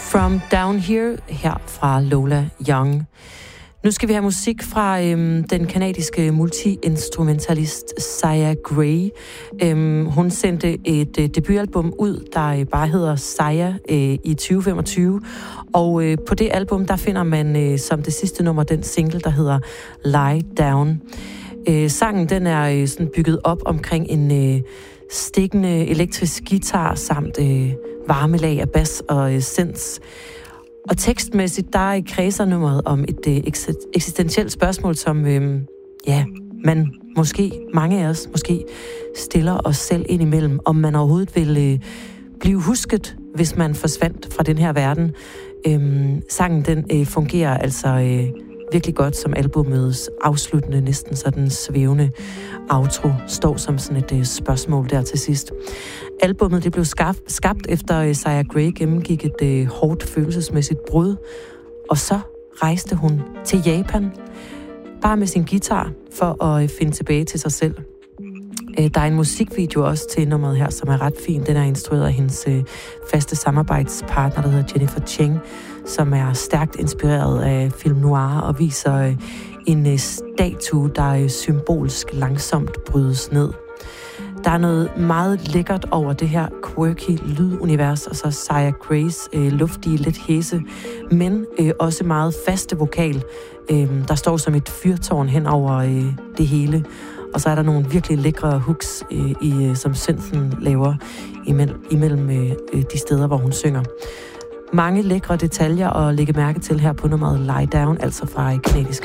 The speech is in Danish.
From Down Here, her fra Lola Young. Nu skal vi have musik fra den kanadiske multi-instrumentalist Sia Gray. Hun sendte et debutalbum ud, der bare hedder Sia i 2025. Og på det album, der finder man som det sidste nummer den single, der hedder Lie Down. Sangen, den er sådan bygget op omkring en stikkende elektrisk guitar samt varmelag af bas og synths. Og tekstmæssigt, der kredser nummeret om et eksistentielt spørgsmål, som man måske, mange af os måske, stiller os selv ind imellem, om man overhovedet vil blive husket, hvis man forsvandt fra den her verden. Sangen, den fungerer altså virkelig godt som albumets afsluttende, næsten sådan svævende outro, står som sådan et spørgsmål der til sidst. Albummet, det blev skabt efter Sia Gray gennemgik et hårdt følelsesmæssigt brud, og så rejste hun til Japan, bare med sin guitar, for at finde tilbage til sig selv. Der er en musikvideo også til nummeret her, som er ret fin. Den er instrueret af hendes faste samarbejdspartner, der hedder Jennifer Cheng, som er stærkt inspireret af film noir og viser en statue, der symbolsk langsomt brydes ned. Der er noget meget lækkert over det her quirky lydunivers, og så Sia Grays luftige, lidt hæse, men også meget faste vokal, der står som et fyrtårn hen over det hele. Og så er der nogle virkelig lækre hooks, som synthen laver imellem de steder, hvor hun synger. Mange lækre detaljer at lægge mærke til her på nummeret Lie Down, altså fra kanadisk